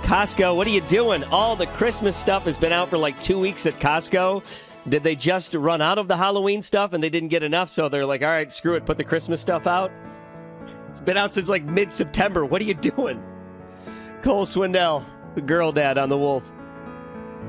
Costco, what are you doing? All the Christmas stuff has been out for like 2 weeks at Costco. Did they just run out of the Halloween stuff and they didn't get enough, so they're like, all right, screw it, put the Christmas stuff out? It's been out since like mid-September. What are you doing? Cole Swindell, the girl dad on the Wolf.